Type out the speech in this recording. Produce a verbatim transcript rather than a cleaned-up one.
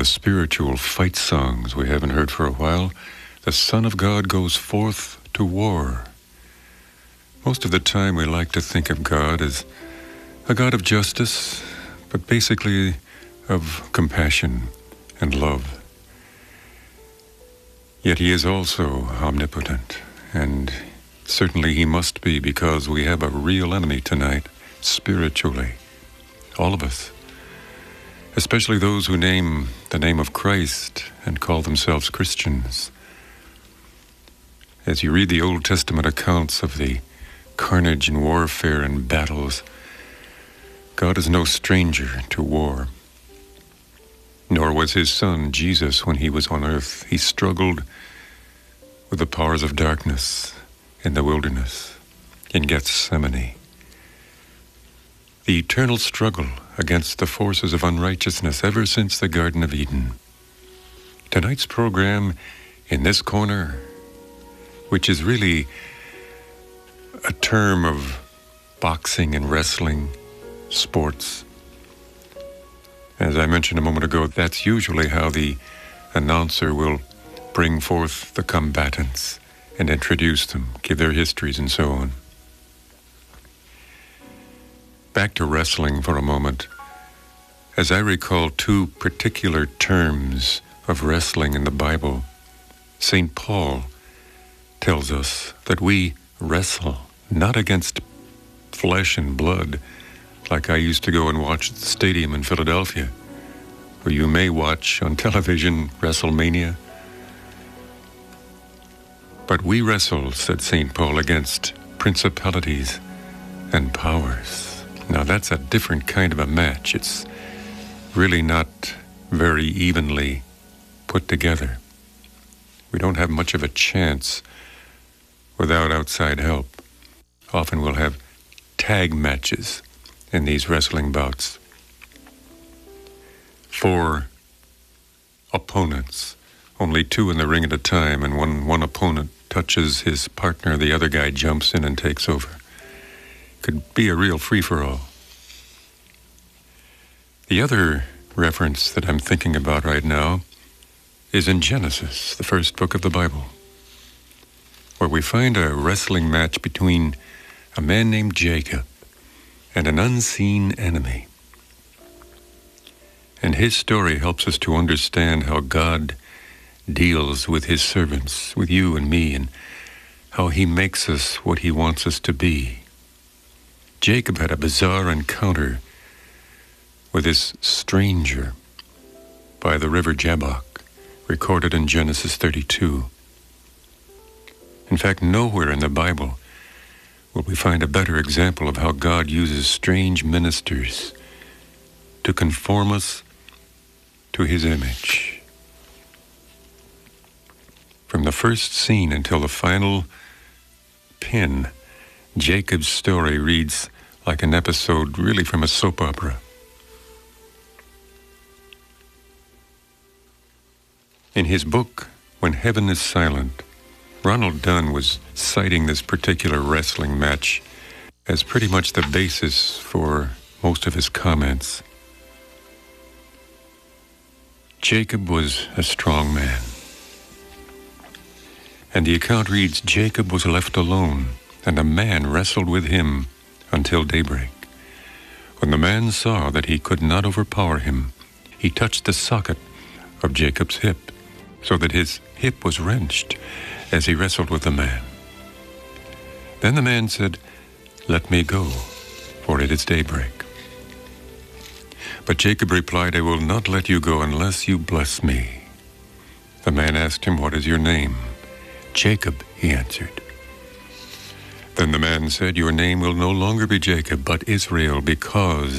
the spiritual fight songs we haven't heard for a while. The Son of God goes forth to war. Most of the time we like to think of God as a God of justice, but basically of compassion and love. Yet he is also omnipotent, and certainly he must be, because we have a real enemy tonight, spiritually. All of us. Especially those who name the name of Christ and call themselves Christians. As you read the Old Testament accounts of the carnage and warfare and battles, God is no stranger to war. Nor was his son, Jesus, when he was on earth. He struggled with the powers of darkness in the wilderness, in Gethsemane. The eternal struggle against the forces of unrighteousness ever since the Garden of Eden. Tonight's program, In This Corner, which is really a term of boxing and wrestling, sports. As I mentioned a moment ago, that's usually how the announcer will bring forth the combatants and introduce them, give their histories and so on. Back to wrestling for a moment. As I recall two particular terms of wrestling in the Bible, Saint Paul tells us that we wrestle not against flesh and blood, like I used to go and watch at the stadium in Philadelphia, where you may watch on television WrestleMania. But we wrestle, said Saint Paul, against principalities and powers. Now that's a different kind of a match. It's really not very evenly put together. We don't have much of a chance without outside help. Often we'll have tag matches in these wrestling bouts. Four opponents, only two in the ring at a time, and when one opponent touches his partner, the other guy jumps in and takes over. Could be a real free-for-all. The other reference that I'm thinking about right now is in Genesis, the first book of the Bible, where we find a wrestling match between a man named Jacob and an unseen enemy. And his story helps us to understand how God deals with his servants, with you and me, and how he makes us what he wants us to be. Jacob had a bizarre encounter with this stranger by the river Jabbok, recorded in Genesis thirty-two. In fact, nowhere in the Bible will we find a better example of how God uses strange ministers to conform us to his image. From the first scene until the final pin, Jacob's story reads like an episode really from a soap opera. In his book, When Heaven is Silent, Ronald Dunn was citing this particular wrestling match as pretty much the basis for most of his comments. Jacob was a strong man. And the account reads, Jacob was left alone, and a man wrestled with him until daybreak. When the man saw that he could not overpower him, he touched the socket of Jacob's hip, so that his hip was wrenched as he wrestled with the man. Then the man said, "Let me go, for it is daybreak." But Jacob replied, "I will not let you go unless you bless me." The man asked him, "What is your name?" "Jacob," he answered. Then the man said, "Your name will no longer be Jacob, but Israel, because